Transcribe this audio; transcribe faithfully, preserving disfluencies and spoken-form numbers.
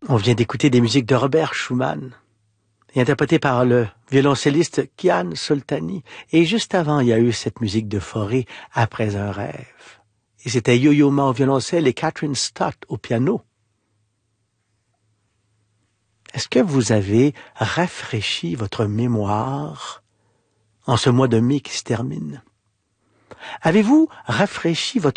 On vient d'écouter des musiques de Robert Schumann, et interprétées par le violoncelliste Kian Soltani. Et juste avant, il y a eu cette musique de Fauré, Après un rêve. Et c'était Yo-Yo Ma au violoncelle et Catherine Stott au piano. Est-ce que vous avez rafraîchi votre mémoire en ce mois de mai qui se termine? Avez-vous rafraîchi votre